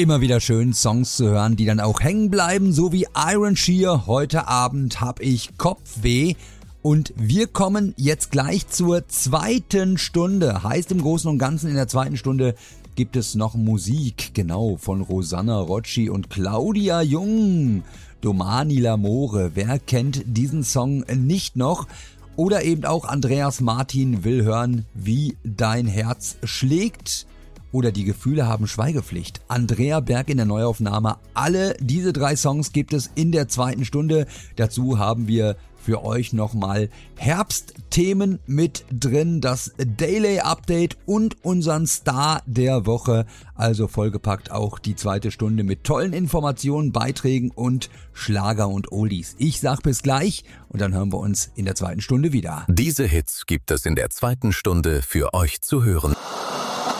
Immer wieder schön Songs zu hören, die dann auch hängen bleiben, so wie Iron Shear. Heute Abend habe ich Kopfweh und wir kommen jetzt gleich zur zweiten Stunde. Heißt im Großen und Ganzen, in der zweiten Stunde gibt es noch Musik, genau, von Rosanna Rocci und Claudia Jung. Domani l'amore, wer kennt diesen Song nicht noch? Oder eben auch Andreas Martin will hören, wie dein Herz schlägt. Oder die Gefühle haben Schweigepflicht. Andrea Berg in der Neuaufnahme. Alle diese 3 Songs gibt es in der zweiten Stunde. Dazu haben wir für euch nochmal Herbstthemen mit drin, das Daily Update und unseren Star der Woche. Also vollgepackt auch die zweite Stunde mit tollen Informationen, Beiträgen und Schlager und Oldies. Ich sag bis gleich und dann hören wir uns in der zweiten Stunde wieder. Diese Hits gibt es in der zweiten Stunde für euch zu hören.